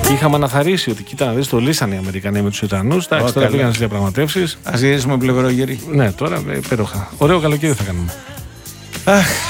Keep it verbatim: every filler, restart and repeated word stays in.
Είχαμε αναθαρρήσει ότι κοίτα να δεις, το λύσανε οι Αμερικανοί με τους Ιρανούς. Εντάξει, τώρα πήγαν στις διαπραγματεύσεις. Ας γυρίσουμε πλευρό γύρι. Ναι, τώρα υπέροχα. Ωραίο καλοκαίρι θα κάνουμε. Αχ.